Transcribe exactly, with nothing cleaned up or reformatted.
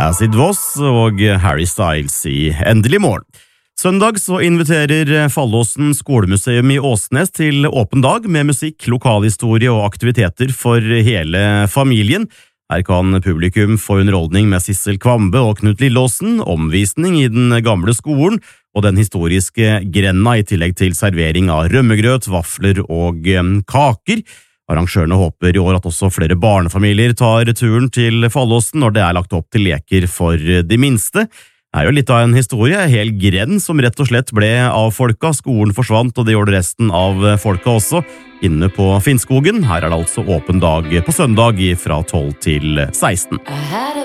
Acid Voss og Harry Styles i Endelig morgen. Søndag så inviterer Fallåsen skolemuseum i Åsnes til åpen dag med musikk, lokalhistorie og aktiviteter for hele familien. Her kan publikum få underholdning med Sissel Kvambe og Knut Lillåsen, omvisning i den gamle skolen og den historiske grenda i tillegg til servering av rømmegrøt, vafler og kaker. Arrangørene håper i år at også flere barnefamilier tar turen til Fallåsen når det er lagt opp til leker for de minste. Det er jo litt av en historie, en hel grend som rett og slett ble avfolka, skolen forsvant og det gjorde resten av folka også, inne på Finnskogen. Her er det altså åpen dag på søndag fra tolv til seksten.